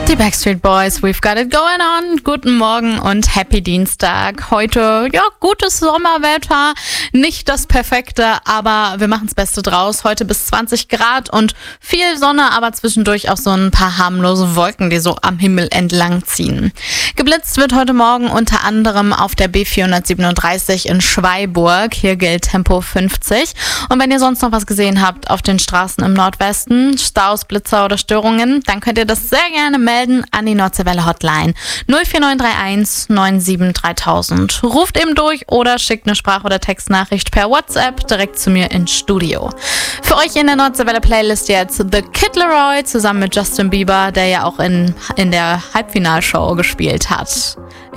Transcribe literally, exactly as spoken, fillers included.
Die Backstreet Boys, we've got it going on. Guten Morgen und Happy Dienstag. Heute, ja, gutes Sommerwetter. Nicht das perfekte, aber wir machen das Beste draus. Heute bis zwanzig Grad und viel Sonne, aber zwischendurch auch so ein paar harmlose Wolken, die so am Himmel entlang ziehen. Geblitzt wird heute Morgen unter anderem auf der B vierhundertsiebenunddreißig in Schweiburg. Hier gilt Tempo fünfzig. Und wenn ihr sonst noch was gesehen habt auf den Straßen im Nordwesten, Staus, Blitzer oder Störungen, dann könnt ihr das sehr gerne melden an die Nordseewelle Hotline null vier neun drei eins neun sieben dreitausend. Ruft eben durch oder schickt eine Sprach- oder Textnachricht per WhatsApp direkt zu mir ins Studio. Für euch in der Nordseewelle Playlist jetzt The Kid Laroi zusammen mit Justin Bieber, der ja auch in, in der Halbfinalshow gespielt hat.